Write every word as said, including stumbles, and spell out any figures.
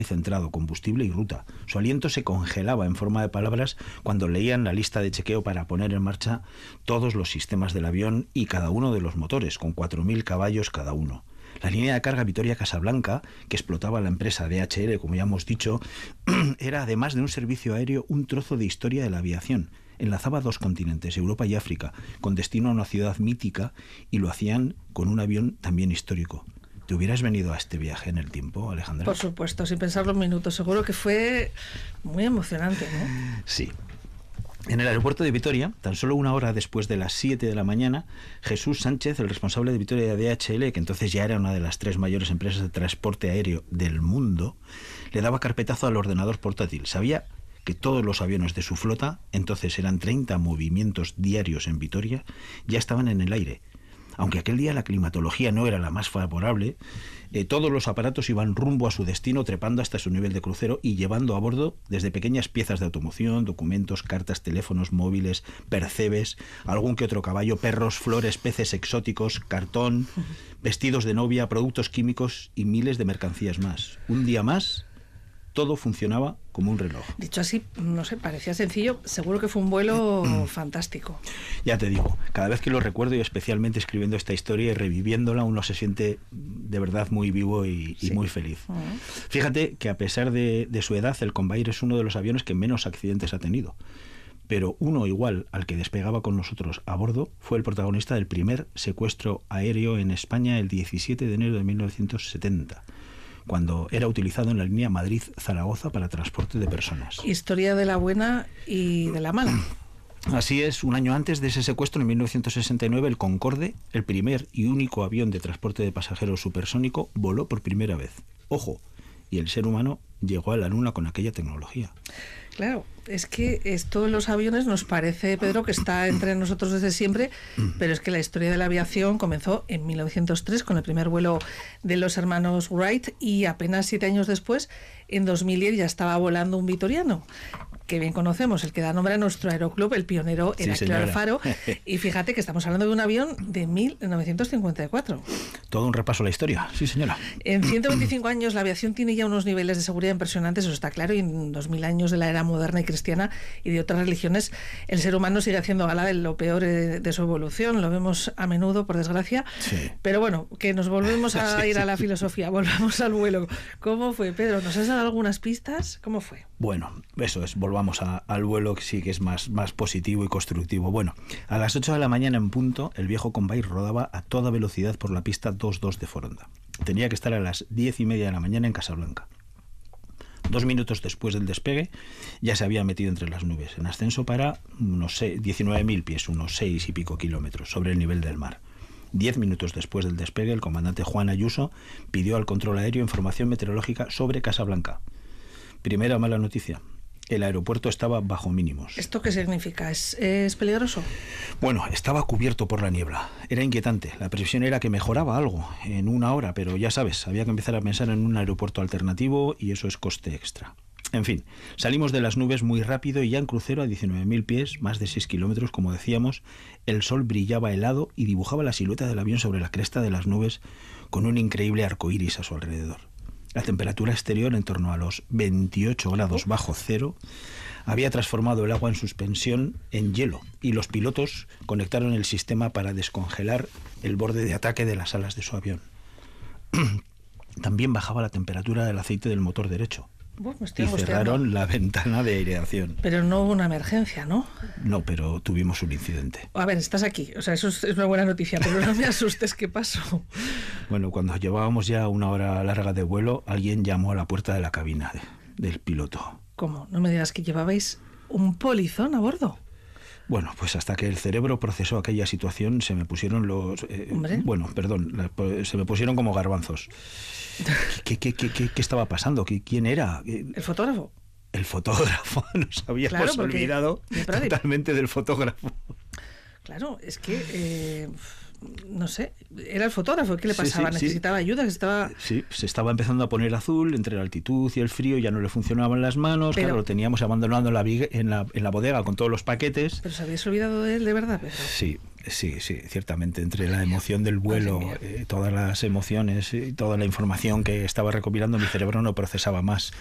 centrado, combustible y ruta. Su aliento se congelaba en forma de palabras cuando leían la lista de chequeo para poner en marcha todos los sistemas del avión y cada uno de los motores, con cuatro mil caballos cada uno. La línea de carga Vitoria-Casablanca, que explotaba la empresa D H L, como ya hemos dicho, era, además de un servicio aéreo, un trozo de historia de la aviación. Enlazaba dos continentes, Europa y África, con destino a una ciudad mítica, y lo hacían con un avión también histórico. ¿Te hubieras venido a este viaje en el tiempo, Alejandra? Por supuesto, sin pensarlo un minuto. Seguro que fue muy emocionante, ¿no? Sí. En el aeropuerto de Vitoria, tan solo una hora después de las siete de la mañana, Jesús Sánchez, el responsable de Vitoria D H L, que entonces ya era una de las tres mayores empresas de transporte aéreo del mundo, le daba carpetazo al ordenador portátil. Sabía que todos los aviones de su flota, entonces eran treinta movimientos diarios en Vitoria, ya estaban en el aire. Aunque aquel día la climatología no era la más favorable, eh, todos los aparatos iban rumbo a su destino, trepando hasta su nivel de crucero y llevando a bordo desde pequeñas piezas de automoción, documentos, cartas, teléfonos móviles, percebes, algún que otro caballo, perros, flores, peces exóticos, cartón, vestidos de novia, productos químicos y miles de mercancías más. Un día más, todo funcionaba como un reloj. Dicho así, no sé, parecía sencillo. Seguro que fue un vuelo fantástico. Ya te digo, cada vez que lo recuerdo y especialmente escribiendo esta historia y reviviéndola, uno se siente de verdad muy vivo y, sí. y muy feliz. Uh-huh. Fíjate que a pesar de, de su edad, el Convair es uno de los aviones que menos accidentes ha tenido. Pero uno igual al que despegaba con nosotros a bordo fue el protagonista del primer secuestro aéreo en España el diecisiete de enero de mil novecientos setenta. Cuando era utilizado en la línea Madrid-Zaragoza para transporte de personas. Historia de la buena y de la mala. Así es, un año antes de ese secuestro, en mil novecientos sesenta y nueve, el Concorde, el primer y único avión de transporte de pasajeros supersónico, voló por primera vez. Ojo, y el ser humano llegó a la Luna con aquella tecnología. Claro, es que esto de los aviones nos parece, Pedro, que está entre nosotros desde siempre, pero es que la historia de la aviación comenzó en mil novecientos tres con el primer vuelo de los hermanos Wright y apenas siete años después, en dos mil diez, ya estaba volando un vitoriano, que bien conocemos, el que da nombre a nuestro aeroclub, el pionero Heraclio sí, Alfaro. Y fíjate que estamos hablando de un avión de mil novecientos cincuenta y cuatro. Todo un repaso a la historia, sí señora. En ciento veinticinco años la aviación tiene ya unos niveles de seguridad impresionantes, eso está claro, y en dos mil años de la era moderna y cristiana y de otras religiones, el ser humano sigue haciendo gala de lo peor de su evolución, lo vemos a menudo, por desgracia. Sí. Pero bueno, que nos volvemos a sí, ir a la filosofía, volvamos al vuelo. ¿Cómo fue, Pedro? ¿Nos has dado algunas pistas? ¿Cómo fue? Bueno, eso es, volvamos a, al vuelo, que sí que es más, más positivo y constructivo. Bueno, a las ocho de la mañana en punto, el viejo Convair rodaba a toda velocidad por la pista dos dos de Foronda. Tenía que estar a las diez y media de la mañana en Casablanca. Dos minutos después del despegue, ya se había metido entre las nubes, en ascenso para, no sé, diecinueve mil pies, unos seis y pico kilómetros, sobre el nivel del mar. Diez minutos después del despegue, el comandante Juan Ayuso pidió al control aéreo información meteorológica sobre Casablanca. Primera mala noticia, el aeropuerto estaba bajo mínimos. ¿Esto qué significa? ¿Es, es peligroso? Bueno, estaba cubierto por la niebla. Era inquietante. La previsión era que mejoraba algo en una hora, pero ya sabes, había que empezar a pensar en un aeropuerto alternativo y eso es coste extra. En fin, salimos de las nubes muy rápido y ya en crucero a diecinueve mil pies, más de seis kilómetros, como decíamos, el sol brillaba helado y dibujaba la silueta del avión sobre la cresta de las nubes con un increíble arco iris a su alrededor. La temperatura exterior, en torno a los veintiocho grados bajo cero, había transformado el agua en suspensión en hielo y los pilotos conectaron el sistema para descongelar el borde de ataque de las alas de su avión. También bajaba la temperatura del aceite del motor derecho. Uf, me estoy y cerraron la ventana de aireación. Pero no hubo una emergencia, ¿no? No, pero tuvimos un incidente. A ver, estás aquí, o sea, eso es una buena noticia, pero no me asustes, ¿qué pasó? Bueno, cuando llevábamos ya una hora larga de vuelo, alguien llamó a la puerta de la cabina de, del piloto. ¿Cómo? No me digas que llevabais un polizón a bordo. Bueno, pues hasta que el cerebro procesó aquella situación se me pusieron los... Eh, bueno, perdón, la, se me pusieron como garbanzos. ¿Qué, qué, qué, qué, qué estaba pasando? ¿Quién era? ¿El fotógrafo? El fotógrafo. Nos habíamos claro, porque, olvidado totalmente del fotógrafo. Claro, es que... Eh, no sé, era el fotógrafo, ¿qué le pasaba? Sí, sí, ¿necesitaba sí. ayuda? Estaba... Sí, se estaba empezando a poner azul entre la altitud y el frío, ya no le funcionaban las manos, pero, claro, lo teníamos abandonado en la, en, la, en la bodega con todos los paquetes. ¿Pero se habíais olvidado de él de verdad, Pedro? Sí, Sí, sí, ciertamente. Entre la emoción del vuelo, eh, todas las emociones y toda la información que estaba recopilando, mi cerebro no procesaba más.